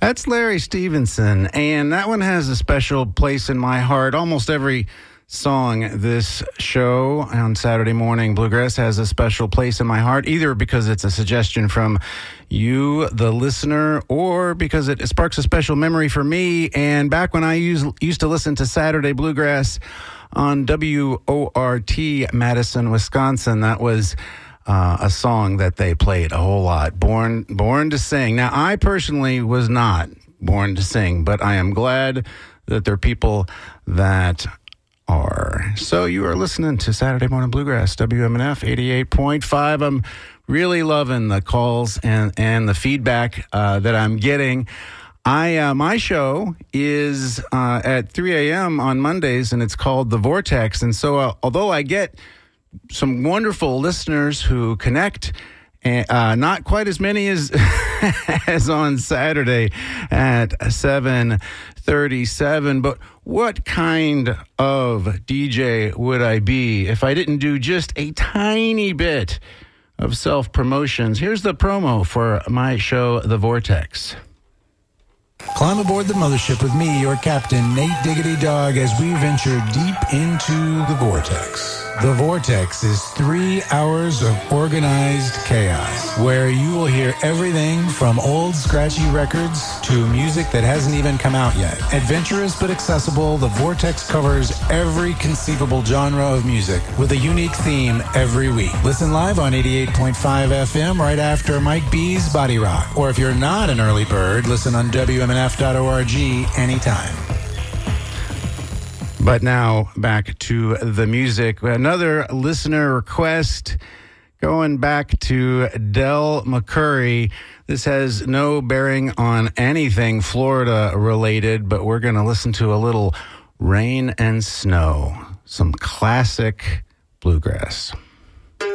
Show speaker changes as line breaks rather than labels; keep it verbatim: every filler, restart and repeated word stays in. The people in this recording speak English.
That's Larry Stevenson, and that one has a special place in my heart. Almost every song this show on Saturday Morning Bluegrass has a special place in my heart, either because it's a suggestion from you, the listener, or because it sparks a special memory for me. And back when I used, used to listen to Saturday Bluegrass on W O R T Madison, Wisconsin, that was Uh, a song that they played a whole lot, Born Born to Sing. Now, I personally was not born to sing, but I am glad that there are people that are. So you are listening to Saturday Morning Bluegrass, W M N F eighty-eight point five. I'm really loving the calls and, and the feedback uh, that I'm getting. I uh, my show is uh, at three a.m. on Mondays, and it's called The Vortex. And so uh, although I get some wonderful listeners who connect, uh, not quite as many as as on Saturday at seven thirty-seven. But what kind of D J would I be if I didn't do just a tiny bit of self-promotions? Here's the promo for my show, The Vortex.
Climb aboard the mothership with me, your captain, Nate Diggity Dog, as we venture deep into the Vortex. The Vortex is three hours of organized chaos, where you will hear everything from old scratchy records to music that hasn't even come out yet. Adventurous but accessible, the Vortex covers every conceivable genre of music with a unique theme every week. Listen live on eighty-eight point five F M right after Mike B's Body Rock. Or if you're not an early bird, listen on W M N F dot org anytime.
But now back to the music. Another listener request going back to Del McCurry. This has no bearing on anything Florida related, but we're going to listen to a little Rain and Snow, some classic bluegrass.